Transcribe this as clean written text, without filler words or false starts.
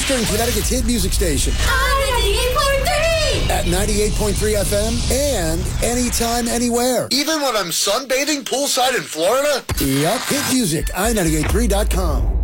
Eastern Connecticut's hit music station. On 98.3! At 98.3 FM and anytime, anywhere. Even when I'm sunbathing poolside in Florida? Yup. Hit music, i98.3.com.